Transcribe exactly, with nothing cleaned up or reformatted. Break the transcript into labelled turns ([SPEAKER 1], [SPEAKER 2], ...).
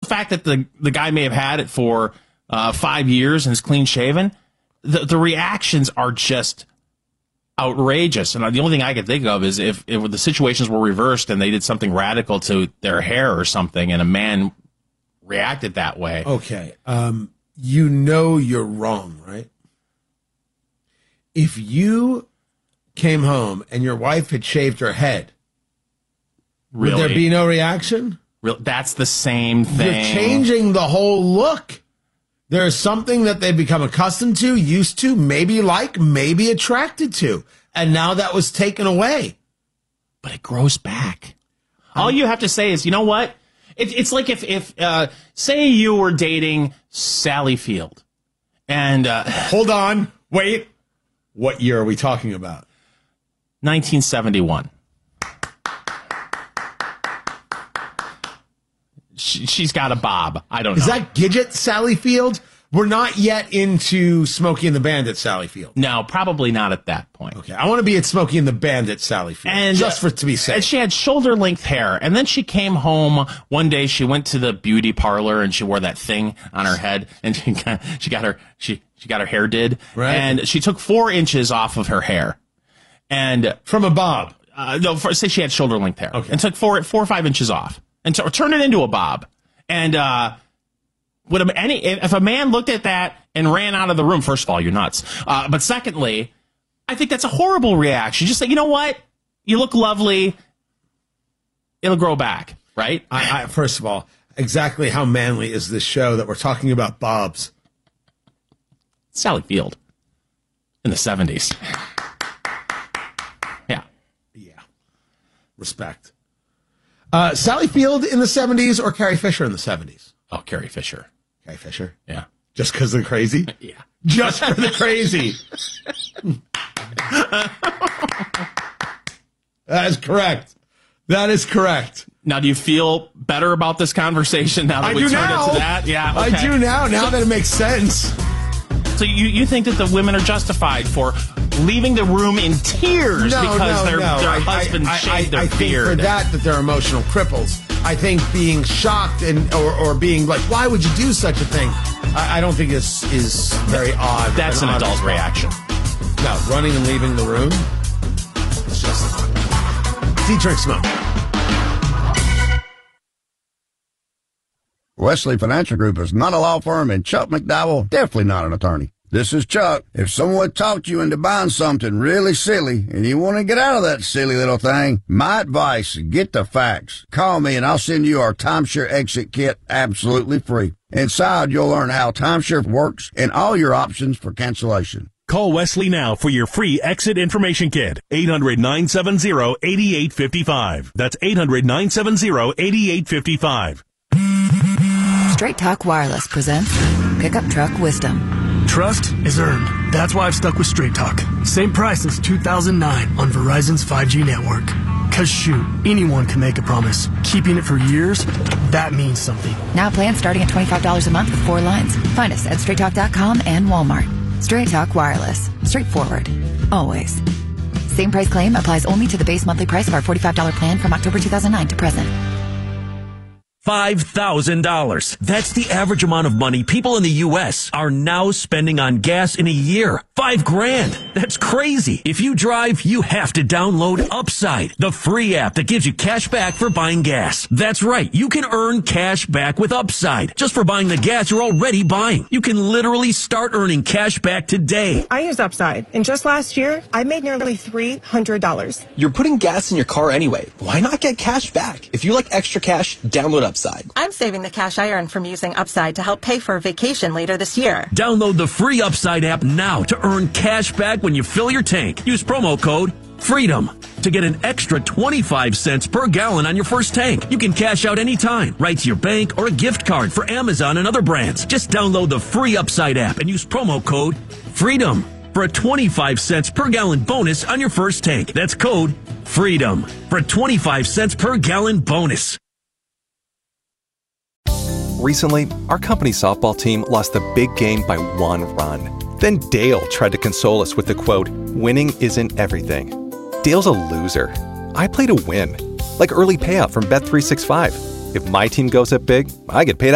[SPEAKER 1] fact that the, the guy may have had it for uh, five years and is clean shaven, the, the reactions are just outrageous. And the only thing I can think of is if, if the situations were reversed and they did something radical to their hair or something and a man reacted that way.
[SPEAKER 2] Okay. Um, you know you're wrong, right? If you came home and your wife had shaved her head,
[SPEAKER 1] really?
[SPEAKER 2] Would there be no reaction?
[SPEAKER 1] Real, that's the same thing.
[SPEAKER 2] You're changing the whole look. There's something that they've become accustomed to, used to, maybe like, maybe attracted to. And now that was taken away.
[SPEAKER 1] But it grows back. All you have to say is, you know what? It, it's like if, if uh, say you were dating Sally Field. And uh,
[SPEAKER 2] hold on. Wait. What year are we talking about?
[SPEAKER 1] nineteen seventy-one. She, she's got a bob. I don't know.
[SPEAKER 2] Is that Gidget Sally Field? We're not yet into Smokey and the Bandit Sally Field.
[SPEAKER 1] No, probably not at that point.
[SPEAKER 2] Okay, I want to be at Smokey and the Bandit Sally Field,
[SPEAKER 1] and,
[SPEAKER 2] just for to be safe.
[SPEAKER 1] And she had shoulder-length hair, and then she came home one day. She went to the beauty parlor, and she wore that thing on her head, and she got, she got her she she got her hair did,
[SPEAKER 2] right.
[SPEAKER 1] And she took four inches off of her hair, and
[SPEAKER 2] from a bob.
[SPEAKER 1] Uh, no, for, say she had shoulder-length hair,
[SPEAKER 2] okay.
[SPEAKER 1] And took four four or five inches off, and t- turned it into a bob, and. uh Would a, any if a man looked at that and ran out of the room? First of all, you're nuts. Uh, but secondly, I think that's a horrible reaction. Just say, you know what? You look lovely. It'll grow back, right?
[SPEAKER 2] I, I, first of all, exactly how manly is this show that we're talking about bobs?
[SPEAKER 1] Sally Field in the seventies. Yeah.
[SPEAKER 2] Yeah. Respect. Uh, Sally Field in the seventies or Carrie Fisher in the seventies?
[SPEAKER 1] Oh, Carrie Fisher.
[SPEAKER 2] Carrie Fisher?
[SPEAKER 1] Yeah.
[SPEAKER 2] Just because they're crazy?
[SPEAKER 1] Yeah.
[SPEAKER 2] Just for the crazy. That is correct. That is correct.
[SPEAKER 1] Now, do you feel better about this conversation now that
[SPEAKER 2] I
[SPEAKER 1] we
[SPEAKER 2] do
[SPEAKER 1] turned
[SPEAKER 2] now.
[SPEAKER 1] it to that? Yeah. Okay.
[SPEAKER 2] I do now, now that it makes sense.
[SPEAKER 1] So you, you think that the women are justified for leaving the room in tears
[SPEAKER 2] no,
[SPEAKER 1] because
[SPEAKER 2] no,
[SPEAKER 1] their,
[SPEAKER 2] no.
[SPEAKER 1] their
[SPEAKER 2] I,
[SPEAKER 1] husband
[SPEAKER 2] I,
[SPEAKER 1] shaved
[SPEAKER 2] I,
[SPEAKER 1] their
[SPEAKER 2] I think
[SPEAKER 1] beard?
[SPEAKER 2] for that, that they're emotional cripples. I think being shocked and or, or being like, why would you do such a thing? I, I don't think is is very odd.
[SPEAKER 1] That's an adult reaction.
[SPEAKER 2] No, running and leaving the room. It's just Dietrich Smoke.
[SPEAKER 3] Wesley Financial Group is not a law firm, and Chuck McDowell definitely not an attorney. This is Chuck. If someone talked you into buying something really silly and you want to get out of that silly little thing, my advice, get the facts. Call me and I'll send you our timeshare exit kit absolutely free. Inside, you'll learn how timeshare works and all your options for cancellation.
[SPEAKER 4] Call Wesley now for your free exit information kit. eight hundred, nine seven zero, eight eight five five. That's eight hundred, nine seven zero, eight eight five five.
[SPEAKER 5] Straight Talk Wireless presents Pickup Truck Wisdom.
[SPEAKER 6] Trust is earned. That's why I've stuck with Straight Talk. Same price since two thousand nine on Verizon's five G network. Cause shoot, anyone can make a promise. Keeping it for years, that means something.
[SPEAKER 5] Now plans starting at twenty-five dollars a month with four lines. Find us at straight talk dot com and Walmart. Straight Talk Wireless. Straightforward. Always. Same price claim applies only to the base monthly price of our forty-five dollars plan from October two thousand nine to present.
[SPEAKER 7] five thousand dollars. That's the average amount of money people in the U S are now spending on gas in a year. Five grand. That's crazy. If you drive, you have to download Upside, the free app that gives you cash back for buying gas. That's right. You can earn cash back with Upside just for buying the gas you're already buying. You can literally start earning cash back today.
[SPEAKER 8] I use Upside, and just last year, I made nearly three hundred dollars.
[SPEAKER 9] You're putting gas in your car anyway. Why not get cash back? If you like extra cash, download Upside.
[SPEAKER 8] I'm saving the cash I earn from using Upside to help pay for a vacation later this year.
[SPEAKER 7] Download the free Upside app now to earn cash back when you fill your tank. Use promo code FREEDOM to get an extra twenty-five cents per gallon on your first tank. You can cash out anytime, right to your bank or a gift card for Amazon and other brands. Just download the free Upside app and use promo code FREEDOM for a twenty-five cents per gallon bonus on your first tank. That's code FREEDOM for a twenty-five cents per gallon bonus.
[SPEAKER 10] Recently, our company softball team lost the big game by one run. Then Dale tried to console us with the quote, "Winning isn't everything." Dale's a loser. I play to win. Like early payout from Bet three sixty-five. If my team goes up big, I get paid out.